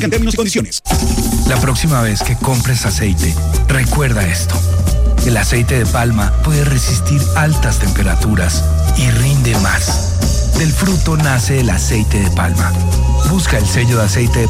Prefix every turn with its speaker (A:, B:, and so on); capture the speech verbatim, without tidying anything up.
A: En términos y condiciones.
B: La próxima vez que compres aceite, recuerda esto. El aceite de palma puede resistir altas temperaturas y rinde más. Del fruto nace el aceite de palma. Busca el sello de aceite de